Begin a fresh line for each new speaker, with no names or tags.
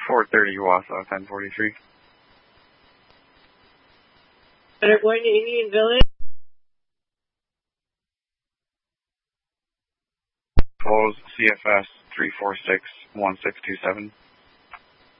430 Wausau, 1043.
Better going to Indian Village.
Close CFS 346-1627.